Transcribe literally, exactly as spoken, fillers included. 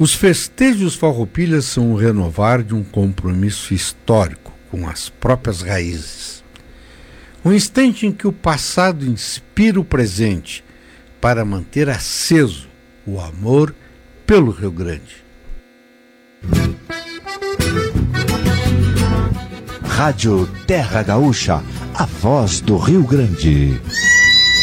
Os festejos farroupilhas são o renovar de um compromisso histórico com as próprias raízes. Um instante em que o passado inspira o presente para manter aceso o amor pelo Rio Grande. Rádio Terra Gaúcha, a voz do Rio Grande.